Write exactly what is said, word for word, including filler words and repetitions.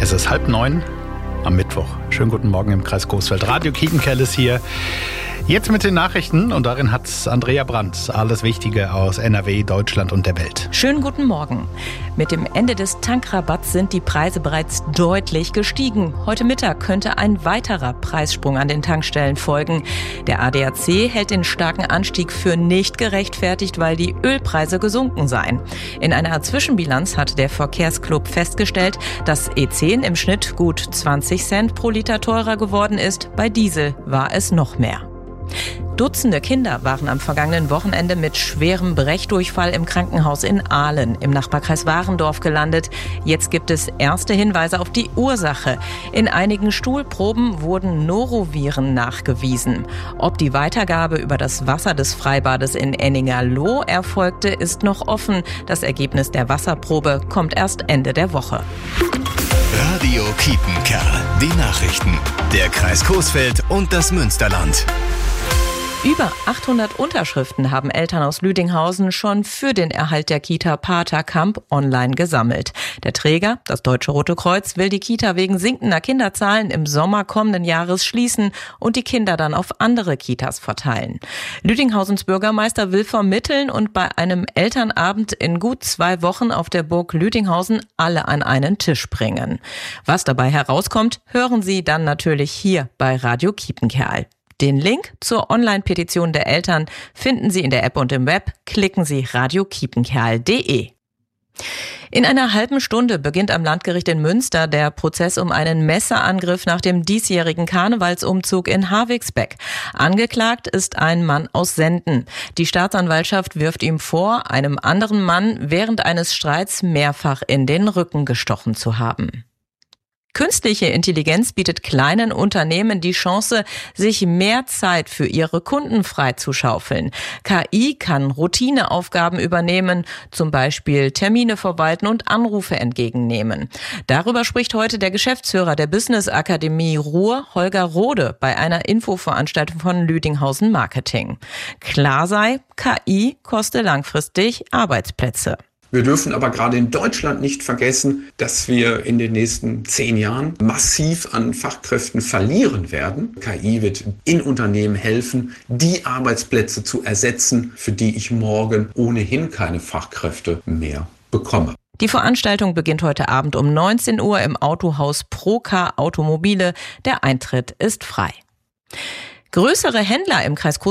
Es ist halb neun am Mittwoch. Schönen guten Morgen im Kreis Coesfeld. Radio Kiepenkerl ist hier. Jetzt mit den Nachrichten und darin hat Andrea Brandt alles Wichtige aus N R W, Deutschland und der Welt. Schönen guten Morgen. Mit dem Ende des Tankrabatts sind die Preise bereits deutlich gestiegen. Heute Mittag könnte ein weiterer Preissprung an den Tankstellen folgen. Der A D A C hält den starken Anstieg für nicht gerechtfertigt, weil die Ölpreise gesunken seien. In einer Zwischenbilanz hat der Verkehrsclub festgestellt, dass E zehn im Schnitt gut zwanzig Cent pro Liter teurer geworden ist. Bei Diesel war es noch mehr. Dutzende Kinder waren am vergangenen Wochenende mit schwerem Brechdurchfall im Krankenhaus in Ahlen im Nachbarkreis Warendorf gelandet. Jetzt gibt es erste Hinweise auf die Ursache. In einigen Stuhlproben wurden Noroviren nachgewiesen. Ob die Weitergabe über das Wasser des Freibades in Enningerloh erfolgte, ist noch offen. Das Ergebnis der Wasserprobe kommt erst Ende der Woche. Radio Kiepenkerl. Die Nachrichten. Der Kreis Coesfeld und das Münsterland. Über achthundert Unterschriften haben Eltern aus Lüdinghausen schon für den Erhalt der Kita Paterkamp online gesammelt. Der Träger, das Deutsche Rote Kreuz, will die Kita wegen sinkender Kinderzahlen im Sommer kommenden Jahres schließen und die Kinder dann auf andere Kitas verteilen. Lüdinghausens Bürgermeister will vermitteln und bei einem Elternabend in gut zwei Wochen auf der Burg Lüdinghausen alle an einen Tisch bringen. Was dabei herauskommt, hören Sie dann natürlich hier bei Radio Kiepenkerl. Den Link zur Online-Petition der Eltern finden Sie in der App und im Web. Klicken Sie radio kiepenkerl punkt de. In einer halben Stunde beginnt am Landgericht in Münster der Prozess um einen Messerangriff nach dem diesjährigen Karnevalsumzug in Havixbeck. Angeklagt ist ein Mann aus Senden. Die Staatsanwaltschaft wirft ihm vor, einem anderen Mann während eines Streits mehrfach in den Rücken gestochen zu haben. Künstliche Intelligenz bietet kleinen Unternehmen die Chance, sich mehr Zeit für ihre Kunden freizuschaufeln. K I kann Routineaufgaben übernehmen, zum Beispiel Termine verwalten und Anrufe entgegennehmen. Darüber spricht heute der Geschäftsführer der Business Akademie Ruhr, Holger Rode, bei einer Infoveranstaltung von Lüdinghausen Marketing. Klar sei, K I koste langfristig Arbeitsplätze. Wir dürfen aber gerade in Deutschland nicht vergessen, dass wir in den nächsten zehn Jahren massiv an Fachkräften verlieren werden. K I wird in Unternehmen helfen, die Arbeitsplätze zu ersetzen, für die ich morgen ohnehin keine Fachkräfte mehr bekomme. Die Veranstaltung beginnt heute Abend um neunzehn Uhr im Autohaus Procar Automobile. Der Eintritt ist frei. Größere Händler im Kreis